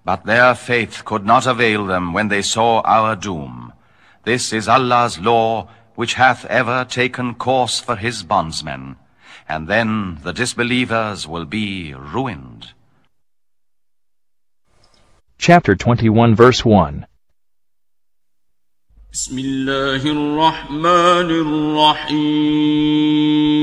But their faith could not avail them when they saw our doom. This is Allah's law, which hath ever taken course for his bondsmen, and then the disbelievers will be ruined. Chapter 21, verse 1. بسم الله الرحمن الرحيم